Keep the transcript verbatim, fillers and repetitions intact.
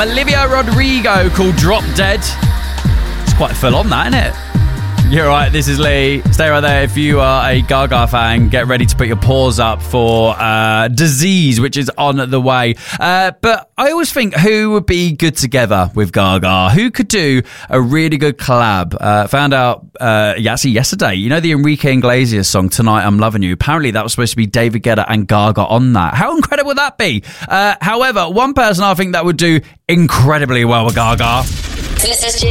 Olivia Rodrigo called Drop Dead. It's quite full on that, isn't it? You're right, this is Lee. Stay right there. If you are a Gaga fan, get ready to put your paws up for uh, Disease, which is on the way. Uh, but I always think, who would be good together with Gaga? Who could do a really good collab? Uh, found out uh, actually yesterday, you know the Enrique Iglesias song, Tonight I'm Loving You? Apparently that was supposed to be David Guetta and Gaga on that. How incredible would that be? Uh, however, one person I think that would do incredibly well with Gaga. This is